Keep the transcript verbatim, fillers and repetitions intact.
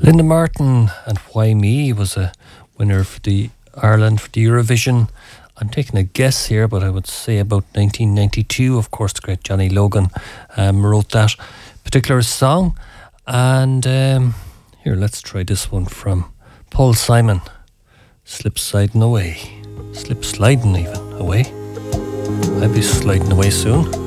Linda Martin and Why Me was a winner for the Ireland for the Eurovision. I'm taking a guess here, but I would say about nineteen ninety-two. Of course, the great Johnny Logan um, wrote that particular song. And um, here, let's try this one from Paul Simon. Slip sliding away. Slip sliding even away. I'll be sliding away soon.